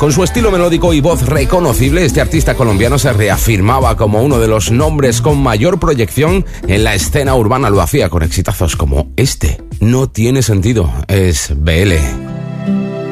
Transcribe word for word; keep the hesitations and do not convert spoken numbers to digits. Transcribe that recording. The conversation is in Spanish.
Con su estilo melódico y voz reconocible, este artista colombiano se reafirmaba como uno de los nombres con mayor proyección en la escena urbana. Lo hacía con exitazos como este. No tiene sentido, es B L.